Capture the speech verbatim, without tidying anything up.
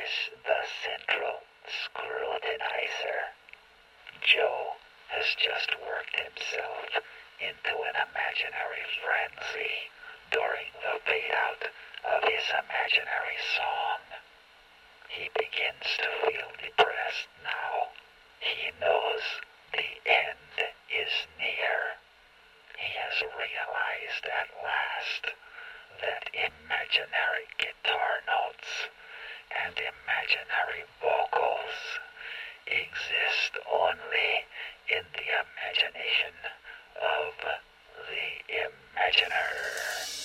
is the central scrutinizer. Joe has just worked himself into an imaginary frenzy during the fade-out of his imaginary song. He begins to feel depressed now. He knows the end is near. He has realized at last that imaginary guitar notes and imaginary vocals exist only in the imagination of the imaginer.